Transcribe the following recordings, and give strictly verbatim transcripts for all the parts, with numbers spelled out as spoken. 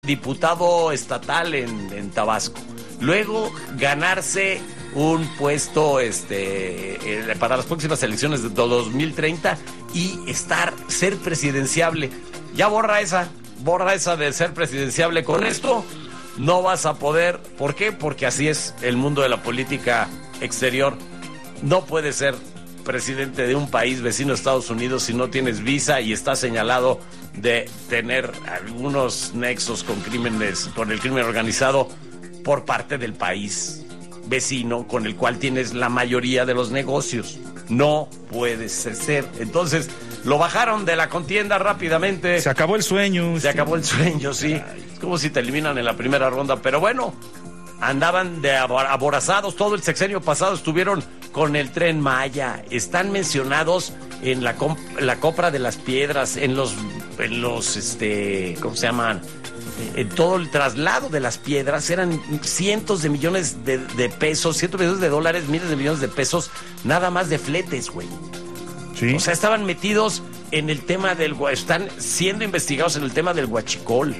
diputado estatal en, en Tabasco. Luego ganarse un puesto este eh, para las próximas elecciones de dos mil treinta y estar, ser presidenciable. Ya borra esa, borra esa de ser presidenciable. Con esto no vas a poder. ¿Por qué? Porque así es el mundo de la política exterior. No puedes ser presidente de un país vecino a Estados Unidos si no tienes visa y estás señalado de tener algunos nexos con crímenes, con el crimen organizado por parte del país vecino con el cual tienes la mayoría de los negocios. No puedes ser. Entonces lo bajaron de la contienda rápidamente. Se acabó el sueño. Se acabó el sueño, sí. Es como si te eliminan en la primera ronda, pero bueno, andaban de aborazados. Todo el sexenio pasado estuvieron con el Tren Maya. Están mencionados en la, comp- la compra de las piedras, en los, en los, este, ¿cómo se llaman? En todo el traslado de las piedras. Eran cientos de millones de, de pesos, cientos de millones de dólares, miles de millones de pesos, nada más de fletes, güey. Sí. O sea, estaban metidos en el tema del, están siendo investigados en el tema del huachicol.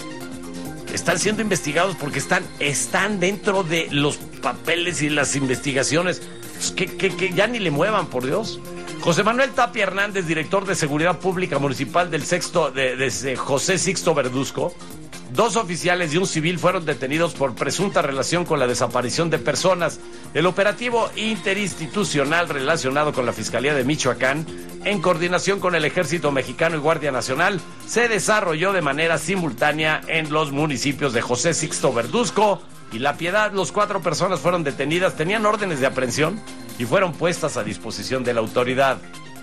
Están siendo investigados porque están, están dentro de los papeles y las investigaciones. Que, que, que ya ni le muevan, por Dios. José Manuel Tapia Hernández, director de Seguridad Pública Municipal del Sexto, de, de José Sixto Verduzco. Dos oficiales y un civil fueron detenidos por presunta relación con la desaparición de personas. El operativo interinstitucional relacionado con la Fiscalía de Michoacán, en coordinación con el Ejército Mexicano y Guardia Nacional, se desarrolló de manera simultánea en los municipios de José Sixto Verduzco y La Piedad. Los cuatro personas fueron detenidas, tenían órdenes de aprehensión y fueron puestas a disposición de la autoridad.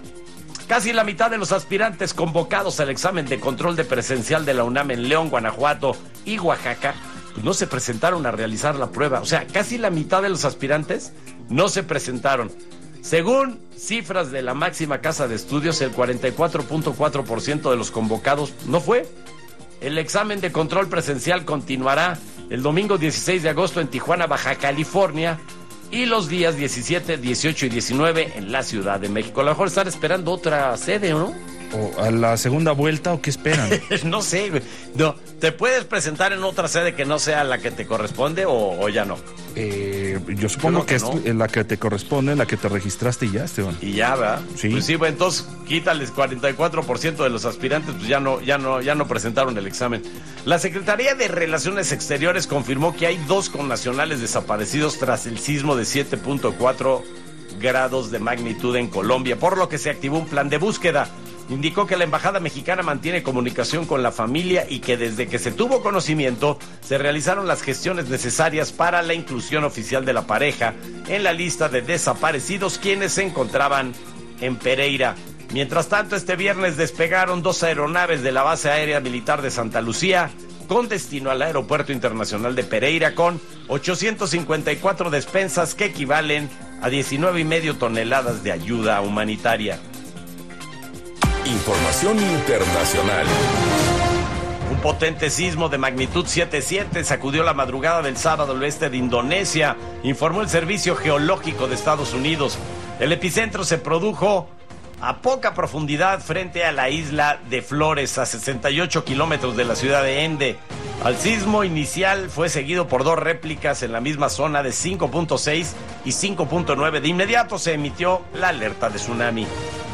Casi la mitad de los aspirantes convocados al examen de control de presencial de la UNAM en León, Guanajuato y Oaxaca, pues no se presentaron a realizar la prueba. O sea, casi la mitad de los aspirantes no se presentaron. Según cifras de la máxima casa de estudios, el cuarenta y cuatro punto cuatro por ciento de los convocados no fue. El examen de control presencial continuará el domingo dieciséis de agosto en Tijuana, Baja California, y los días diecisiete, dieciocho y diecinueve en la Ciudad de México. A lo mejor están esperando otra sede, ¿no? ¿O a la segunda vuelta o qué esperan? No sé, güey. No, ¿te puedes presentar en otra sede que no sea la que te corresponde o, o ya no? Eh, yo supongo yo que, que no. Es la que te corresponde, la que te registraste y ya, Esteban. Y ya, ¿verdad? Sí. Pues sí, bueno, entonces quítales cuarenta y cuatro por ciento de los aspirantes, pues ya no, ya no, ya no presentaron el examen. La Secretaría de Relaciones Exteriores confirmó que hay dos connacionales desaparecidos tras el sismo de siete punto cuatro grados de magnitud en Colombia, por lo que se activó un plan de búsqueda. Indicó que la embajada mexicana mantiene comunicación con la familia y que desde que se tuvo conocimiento se realizaron las gestiones necesarias para la inclusión oficial de la pareja en la lista de desaparecidos quienes se encontraban en Pereira. Mientras tanto, este viernes despegaron dos aeronaves de la base aérea militar de Santa Lucía con destino al Aeropuerto Internacional de Pereira con ochocientos cincuenta y cuatro despensas que equivalen a diecinueve y medio toneladas de ayuda humanitaria. Información internacional. Un potente sismo de magnitud siete punto siete sacudió la madrugada del sábado al oeste de Indonesia, informó el Servicio Geológico de Estados Unidos. El epicentro se produjo a poca profundidad frente a la isla de Flores, a sesenta y ocho kilómetros de la ciudad de Ende. Al sismo inicial fue seguido por dos réplicas en la misma zona de cinco punto seis y cinco punto nueve. De inmediato se emitió la alerta de tsunami.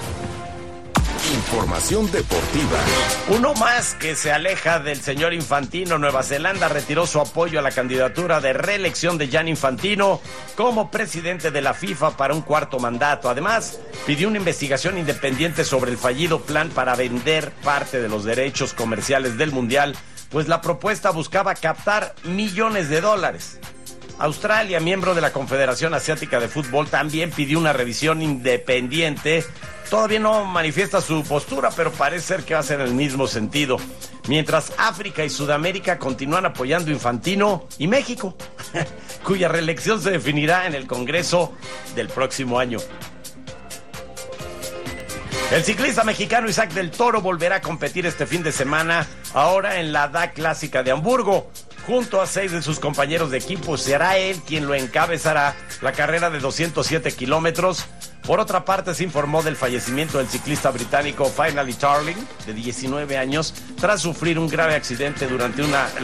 Información deportiva. Uno más que se aleja del señor Infantino. Nueva Zelanda retiró su apoyo a la candidatura de reelección de Gianni Infantino como presidente de la FIFA para un cuarto mandato. Además, pidió una investigación independiente sobre el fallido plan para vender parte de los derechos comerciales del Mundial, pues la propuesta buscaba captar millones de dólares. Australia, miembro de la Confederación Asiática de Fútbol, también pidió una revisión independiente. Todavía no manifiesta su postura, pero parece ser que va a ser en el mismo sentido. Mientras África y Sudamérica continúan apoyando a Infantino y México, cuya reelección se definirá en el Congreso del próximo año. El ciclista mexicano Isaac del Toro volverá a competir este fin de semana, ahora en la D A Clásica de Hamburgo. Junto a seis de sus compañeros de equipo, será él quien lo encabezará la carrera de doscientos siete kilómetros. Por otra parte, se informó del fallecimiento del ciclista británico Finally Tarling, de diecinueve años, tras sufrir un grave accidente durante una